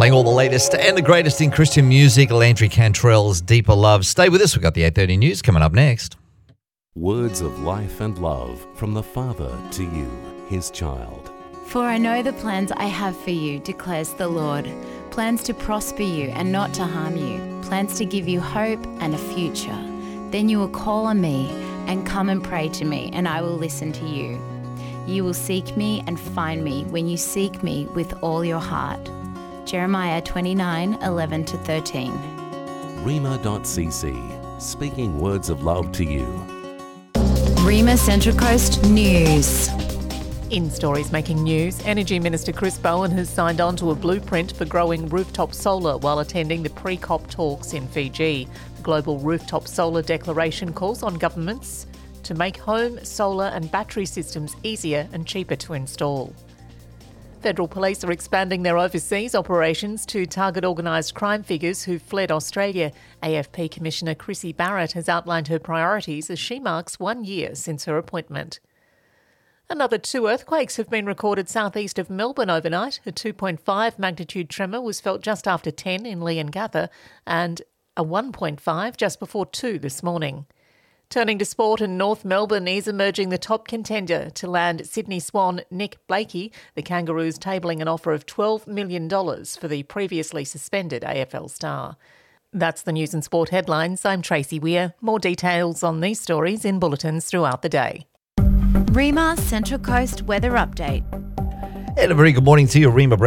Playing all the latest and the greatest in Christian music, Landry Cantrell's Deeper Love. Stay with us. We've got the 8:30 news coming up next. Words of life and love from the Father to you, his child. For I know the plans I have for you, declares the Lord. Plans to prosper you and not to harm you. Plans to give you hope and a future. Then you will call on me and come and pray to me, and I will listen to you. You will seek me and find me when you seek me with all your heart. Jeremiah 29:11-13. Rhema.cc, speaking words of love to you. Rhema Central Coast News. In stories making news, Energy Minister Chris Bowen has signed on to a blueprint for growing rooftop solar while attending the pre-COP talks in Fiji. The Global Rooftop Solar Declaration calls on governments to make home, solar and battery systems easier and cheaper to install. Federal police are expanding their overseas operations to target organised crime figures who fled Australia. AFP Commissioner Chrissy Barrett has outlined her priorities as she marks 1 year since her appointment. Another 2 earthquakes have been recorded southeast of Melbourne overnight. A 2.5 magnitude tremor was felt just after 10 in Leongatha and a 1.5 just before 2 this morning. Turning to sport, and North Melbourne is emerging the top contender to land Sydney Swan Nick Blakey. The Kangaroos tabling an offer of $12 million for the previously suspended AFL star. That's the news and sport headlines. I'm Tracy Weir. More details on these stories in bulletins throughout the day. Rhema Central Coast Weather Update. And a very good morning to you, Rhema.